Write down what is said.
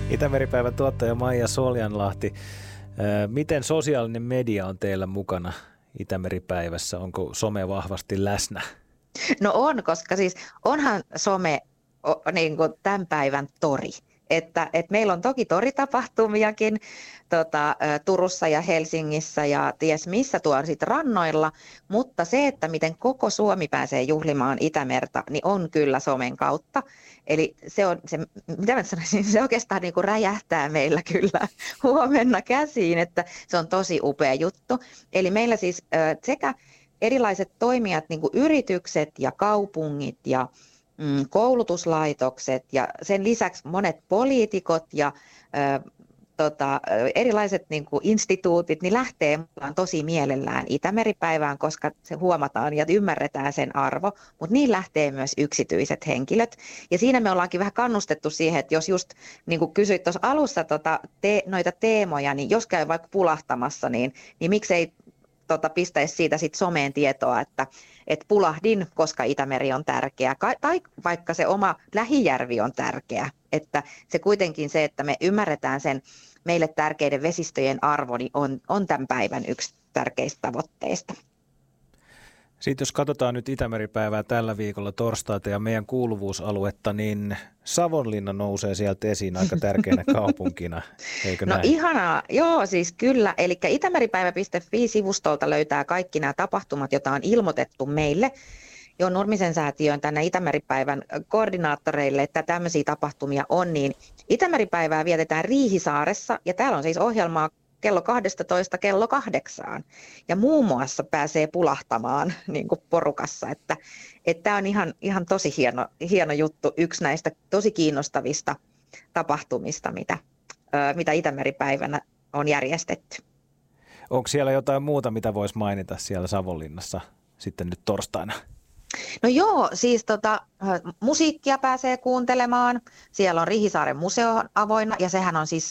Itämeripäivän tuottaja Maija Soljanlahti. Miten sosiaalinen media on teillä mukana Itämeripäivässä? Onko some vahvasti läsnä? No on, koska siis onhan some niin kuin tämän päivän tori. Että meillä on toki toritapahtumiakin Turussa ja Helsingissä ja ties missä tuolla sitten rannoilla, mutta se, että miten koko Suomi pääsee juhlimaan Itämerta, niin on kyllä somen kautta. Eli mitä mä sanoisin, se oikeastaan niin kuin räjähtää meillä kyllä huomenna käsiin, että se on tosi upea juttu. Eli meillä siis sekä erilaiset toimijat, niin kuin yritykset ja kaupungit ja koulutuslaitokset ja sen lisäksi monet poliitikot ja erilaiset niin kuin instituutit niin lähtee tosi mielellään Itämeripäivään, koska se huomataan ja ymmärretään sen arvo, mutta niin lähtee myös yksityiset henkilöt. Ja siinä me ollaankin vähän kannustettu siihen, että jos just niin kuin kysyit tuossa alussa noita teemoja, niin jos käy vaikka pulahtamassa, niin miksei pistäisi siitä sit someen tietoa, että pulahdin, koska Itämeri on tärkeä, tai vaikka se oma lähijärvi on tärkeä, että se kuitenkin se, että me ymmärretään sen meille tärkeiden vesistöjen arvo, niin on tämän päivän yksi tärkeistä tavoitteista. Sitten jos katsotaan nyt Itämeripäivää tällä viikolla torstaita ja meidän kuuluvuusaluetta, niin Savonlinna nousee sieltä esiin aika tärkeänä kaupunkina, eikö näin? No ihanaa, joo siis kyllä, eli itämeripäivä.fi-sivustolta löytää kaikki nämä tapahtumat, joita on ilmoitettu meille jo Nurmisen säätiön tänne Itämeripäivän koordinaattoreille, että tämmöisiä tapahtumia on, niin Itämeripäivää vietetään Riihisaaressa ja täällä on siis ohjelmaa kello 12 kello 8 ja muun muassa pääsee pulahtamaan niin kuin porukassa, että tämä on ihan tosi hieno juttu, yksi näistä tosi kiinnostavista tapahtumista, mitä Itämeripäivänä on järjestetty. Onko siellä jotain muuta, mitä voisi mainita siellä Savonlinnassa sitten nyt torstaina? No joo, siis musiikkia pääsee kuuntelemaan. Siellä on Riihisaaren museo avoinna ja sehän on siis